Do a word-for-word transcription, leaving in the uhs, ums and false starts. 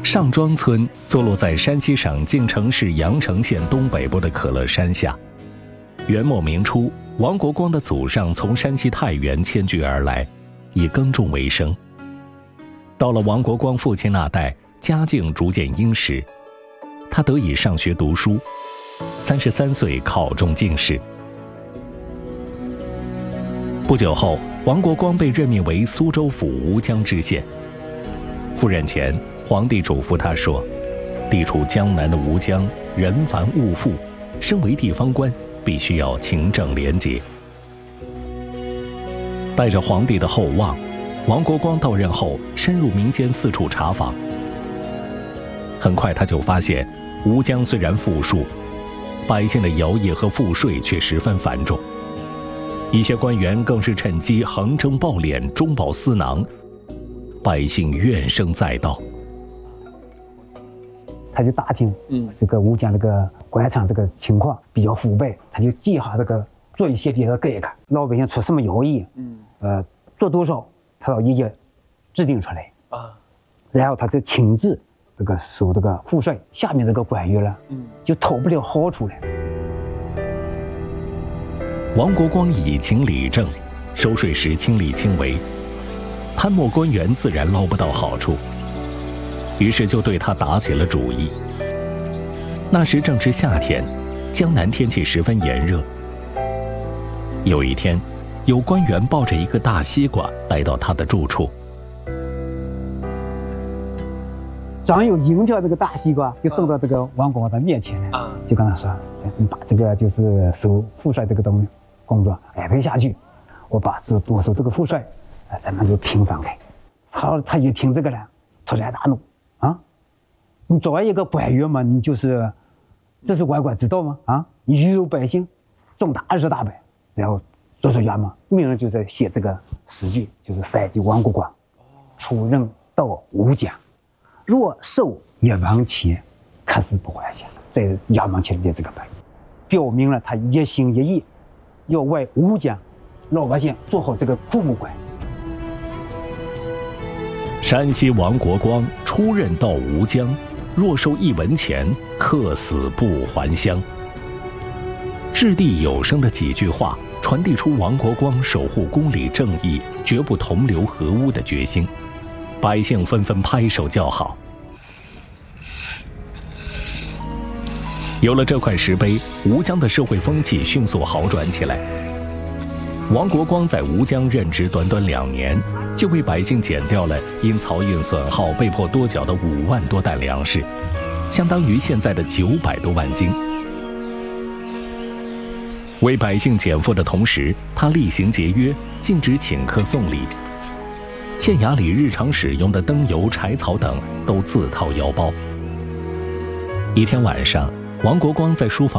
上庄村坐落在山西省晋城市阳城县东北部的可乐山下。元末明初，王国光的祖上从山西太原迁居而来，以耕种为生。到了王国光父亲那代，家境逐渐殷实，他得以上学读书，三十三岁考中进士。不久后，王国光被任命为苏州府吴江知县。赴任前，皇帝嘱咐他说，地处江南的吴江人繁物富，身为地方官，必须要勤政廉洁。带着皇帝的厚望，王国光到任后深入民间四处查访。很快他就发现，吴江虽然富庶，百姓的徭役和赋税却十分繁重，一些官员更是趁机横征暴敛，中饱私囊，百姓怨声载道。 他就打听，嗯，这个吴江这个官场这个情况比较腐败，他就计划这个做一些别的改革，老百姓出什么徭役，嗯，呃，做多少，他要一一制定出来啊，然后他再亲自这个收这个赋税，下面这个官员了，嗯，就讨不了好处了。 王国光以情理政，收税时亲力亲为，贪墨官员自然捞不到好处。于是就对他打起了主意。那时正值夏天，江南天气十分炎热。有一天，有官员抱着一个大西瓜来到他的住处， 张有迎着这个大西瓜就送到这个王国光的面前了，啊，就跟他说：“你把这个就是收赋税这个东西工作安排下去，我把这多收这个赋税，啊，咱们就平分开。”他他一听这个了，突然大怒。啊，你作为一个官员嘛，你就是这是官官之道吗？啊，你愚辱百姓，重大二十大板，然后作出衙门，命人就在写这个诗句，就是三级王国光出任到吴江，若受一文钱，可是不还乡，在衙门前列这个牌，表明了他一心一意要为吴江老百姓做好这个父母官。 山西王国光出任到吴江，若收一文钱，客死不还乡。掷地有声的几句话，传递出王国光守护公理正义、绝不同流合污的决心。百姓纷纷拍手叫好。有了这块石碑，吴江的社会风气迅速好转起来。王国光在吴江任职短短两年，就为百姓减掉了因漕运损耗被迫多缴的五万多担粮食，相当于现在的九百多万斤。为百姓减负的同时，他厉行节约，禁止请客送礼。县衙里日常使用的灯油、柴草等都自掏腰包。一天晚上，王国光在书房